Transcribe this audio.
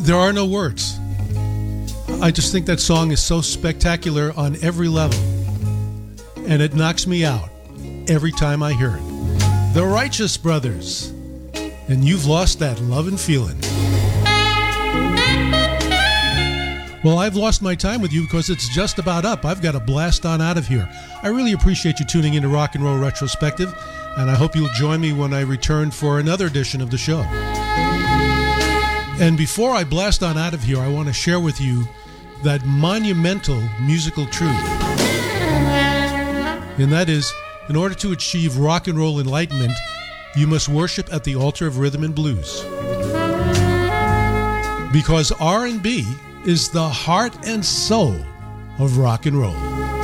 There are no words. I just think that song is so spectacular on every level, and it knocks me out every time I hear it. The Righteous Brothers, and You've Lost That Lovin' Feelin'. Well, I've lost my time with you because it's just about up. I've got to blast on out of here. I really appreciate you tuning into Rock and Roll Retrospective, and I hope you'll join me when I return for another edition of the show. And before I blast on out of here, I want to share with you that monumental musical truth. And that is, in order to achieve rock and roll enlightenment, you must worship at the altar of rhythm and blues. Because R&B is the heart and soul of rock and roll.